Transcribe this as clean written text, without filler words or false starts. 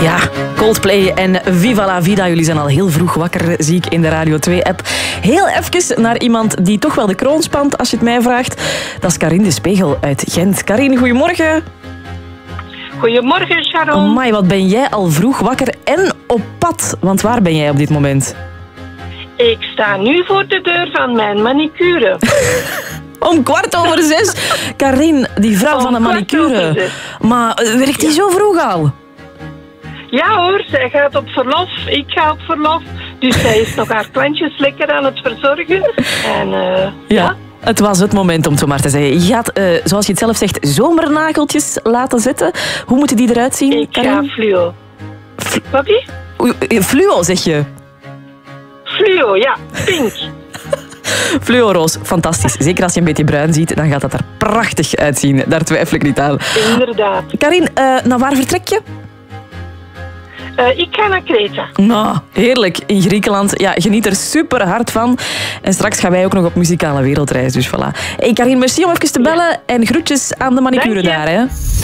Ja, Coldplay en Viva la Vida. Jullie zijn al heel vroeg wakker, zie ik in de Radio 2-app. Heel even naar iemand die toch wel de kroon spant, als je het mij vraagt. Dat is Karin de Spegel uit Gent. Karin, goedemorgen. Goedemorgen, Sharon. Amai, wat ben jij al vroeg wakker en op pad? Want waar ben jij op dit moment? Ik sta nu voor de deur van mijn manicure. Om 6:15. Karin, die vrouw van de manicure. Maar werkt die zo vroeg al? Ja hoor, zij gaat op verlof. Ik ga op verlof. Dus zij is nog haar klantjes lekker aan het verzorgen. En ja. Het was het moment om het zo maar te zeggen. Je gaat, zoals je het zelf zegt, zomernageltjes laten zetten. Hoe moeten die eruit zien, Ik Karin? ga fluo. Wat die? Fluo, zeg je? Fluo, ja. Pink. Fluoroos, fantastisch. Zeker als je een beetje bruin ziet, dan gaat dat er prachtig uitzien. Daar twijfel ik niet aan. Inderdaad. Karin, naar waar vertrek je? Ik ga naar Kreta. Nou, heerlijk. In Griekenland. Ja, geniet er super hard van. En straks gaan wij ook nog op muzikale wereldreis, dus voilà. Hey Karin, merci om even te bellen en groetjes aan de manicure daar, hè.